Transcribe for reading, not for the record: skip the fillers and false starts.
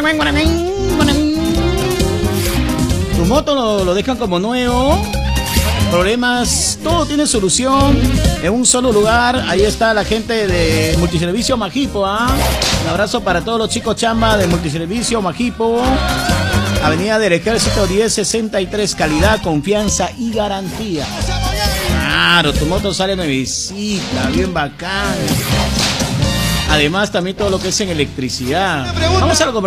Tu moto lo dejan como nuevo. Problemas, todo tiene solución en un solo lugar. Ahí está la gente de Multiservicio Majipo, ¿ah? Un abrazo para todos los chicos chamba de Multiservicio Majipo. Avenida del Ejército 1063, calidad, confianza y garantía. Claro, tu moto sale nuevecita, bien bacán. Además también todo lo que es en electricidad. Vamos a la